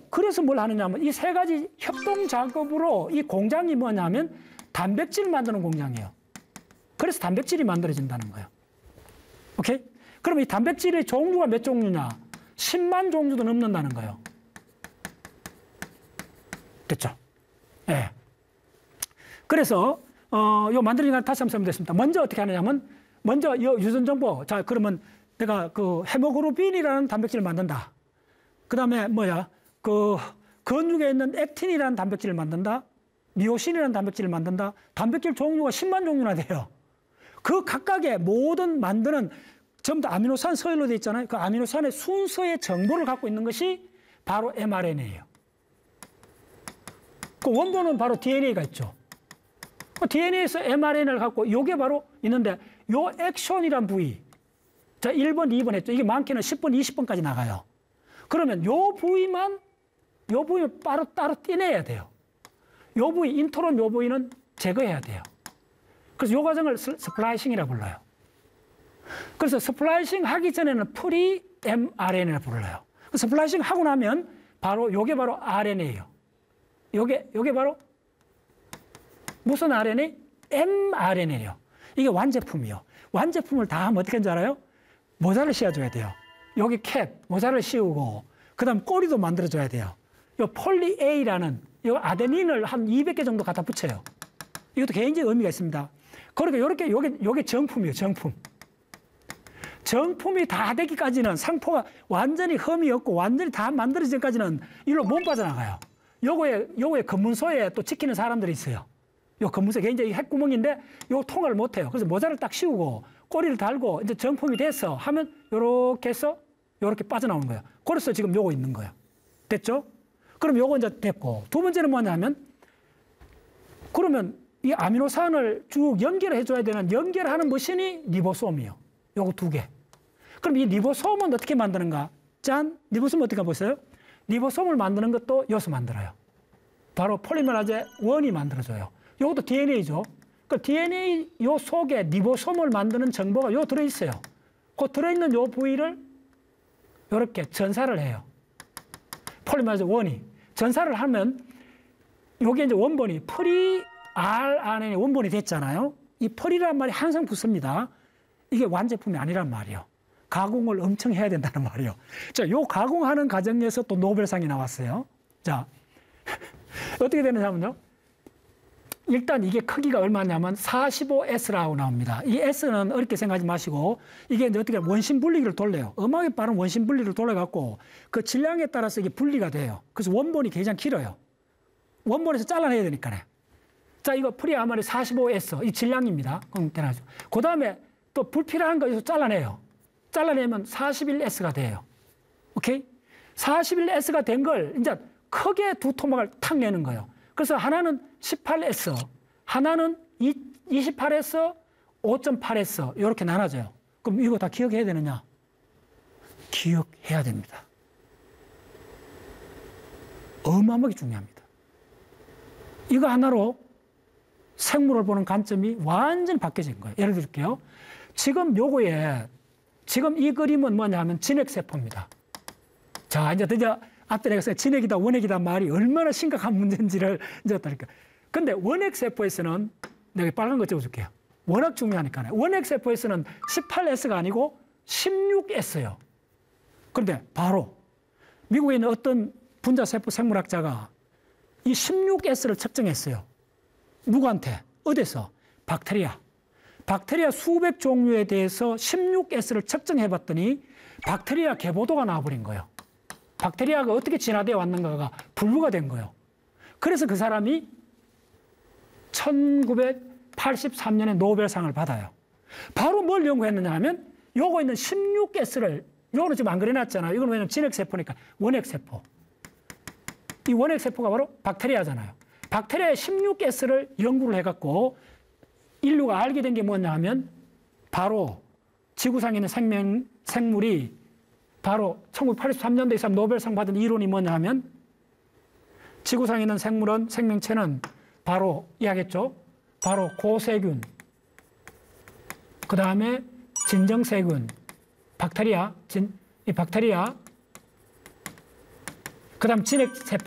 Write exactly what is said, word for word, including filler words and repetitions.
그래서 뭘 하느냐면 이 세 가지 협동 작업으로 이 공장이 뭐냐면 단백질 만드는 공장이에요. 그래서 단백질이 만들어진다는 거예요. 오케이? 그럼 이 단백질의 종류가 몇 종류냐? 십만 종류도 넘는다는 거예요. 됐죠? 예. 네. 그래서, 어, 요 만들어진 걸 다시 한번 설명드리겠습니다. 먼저 어떻게 하느냐면, 먼저 이 유전 정보. 자, 그러면 내가 그 헤모글로빈이라는 단백질을 만든다. 그 다음에 뭐야? 그 근육에 있는 액틴이라는 단백질을 만든다. 미오신이라는 단백질을 만든다. 단백질 종류가 십만 종류나 돼요. 그 각각의 모든 만드는 전부 다 아미노산 서열로 되어 있잖아요. 그 아미노산의 순서의 정보를 갖고 있는 것이 바로 엠알엔에이예요. 그 원본은 바로 디엔에이가 있죠. 그 디엔에이에서 엠알엔에이를 갖고 이게 바로 있는데 요 액션이란 부위, 자 일 번, 이 번 했죠. 이게 많게는 십 번, 이십 번까지 나가요. 그러면 요 부위만 요 부위를 따로 따로 떼내야 돼요. 요 부위, 인트론 요 부위는 제거해야 돼요. 그래서 요 과정을 스플라이싱이라 불러요. 그래서 스플라이싱 하기 전에는 프리 엠알엔에이를 불러요. 스플라이싱 하고 나면 바로 요게 바로 알엔에이예요. 요게 요게 바로 무슨 알엔에이? 엠알엔에이예요. 이게 완제품이요. 완제품을 다 하면 어떻게 하는지 알아요? 모자를 씌워줘야 돼요. 여기 캡, 모자를 씌우고 그 다음 꼬리도 만들어줘야 돼요. 요 폴리 A라는 요 아데닌을 한 이백 개 정도 갖다 붙여요. 이것도 굉장히 의미가 있습니다. 그러니까 요렇게 요게 요게 정품이에요. 정품. 정품이 다 되기까지는 상포가 완전히 흠이 없고 완전히 다 만들어지기 전까지는 일로 못 빠져나가요. 요거에 요거에 검문소에 또 지키는 사람들이 있어요. 요 검문소 굉장히 핵구멍인데 요 통과를 못 해요. 그래서 모자를 딱 씌우고 꼬리를 달고 이제 정품이 됐어 하면 요렇게 해서 요렇게 빠져나오는 거예요. 그래서 지금 요거 있는 거예요. 됐죠? 그럼 요거 이제 됐고, 두 번째는 뭐냐면, 그러면 이 아미노산을 쭉 연결해 줘야 되는 연결하는 머신이 리보솜이에요. 요거 두 개. 그럼 이 리보솜은 어떻게 만드는가? 짠! 리보솜 어떻게 보세요? 리보솜을 만드는 것도 여기서 만들어요. 바로 폴리메라제 일이 만들어줘요. 요것도 디엔에이죠. 그 디엔에이 요 속에 리보솜을 만드는 정보가 요 들어있어요. 그 들어있는 요 부위를 요렇게 전사를 해요. 폴리메라제 일이. 전사를 하면 요게 이제 원본이 프리 알엔에이 원본이 됐잖아요. 이 폴이란 말이 항상 붙습니다. 이게 완제품이 아니란 말이에요. 가공을 엄청 해야 된다는 말이에요. 자, 요 가공하는 과정에서 또 노벨상이 나왔어요. 자, 어떻게 되느냐면요. 일단 이게 크기가 얼마냐면 사십오 에스라고 나옵니다. 이 S는 어렵게 생각하지 마시고 이게 이제 어떻게 원심 분리기를 돌려요. 음악에 빠른 원심 분리를 돌려갖고 그 질량에 따라서 이게 분리가 돼요. 그래서 원본이 굉장히 길어요. 원본에서 잘라내야 되니까요. 자, 이거 프리아마리 사십오 에스 이 질량입니다. 그 다음에 또 불필요한 거 잘라내요. 잘라내면 사십일 에스가 돼요. 오케이? 사십일 에스가 된 걸 이제 크게 두 토막을 탁 내는 거예요. 그래서 하나는 십팔 에스, 하나는 이십팔 에스, 오 점 팔 에스 이렇게 나눠져요. 그럼 이거 다 기억해야 되느냐? 기억해야 됩니다. 어마어마하게 중요합니다. 이거 하나로 생물을 보는 관점이 완전히 바뀌어진 거예요. 예를 들게요. 지금 요거에 지금 이 그림은 뭐냐 하면 진핵세포입니다. 자, 이제 드디어 앞에 내가 진핵이다, 원핵이다 말이 얼마나 심각한 문제인지를 이제 어떠니까. 근데 원핵세포에서는 내가 빨간 거 찍어줄게요. 워낙 중요하니까요. 원핵세포에서는 십팔 에스가 아니고 십육 에스예요. 그런데 바로 미국에 있는 어떤 분자세포 생물학자가 이 십육 에스를 측정했어요. 누구한테? 어디서? 박테리아. 박테리아 수백 종류에 대해서 십육 에스를 측정해 봤더니 박테리아 개보도가 나와버린 거예요. 박테리아가 어떻게 진화되어 왔는가가 분류가 된 거예요. 그래서 그 사람이 천구백팔십삼 년에 노벨상을 받아요. 바로 뭘 연구했느냐 하면 요거 있는 십육 에스를 요거는 지금 안 그려놨잖아요. 이건 왜냐면 진핵세포니까 원핵세포. 이 원핵세포가 바로 박테리아잖아요. 박테리아의 십육 에스를 연구를 해갖고 인류가 알게 된 게 뭐냐 하면 바로 지구상에 있는 생명, 생물이 바로 천구백팔십삼 년도에 이 사람 노벨상 받은 이론이 뭐냐 하면 지구상에 있는 생물은, 생명체는 바로 이야기했죠. 바로 고세균, 그 다음에 진정세균, 박테리아, 진, 이 박테리아, 그다음 진핵세포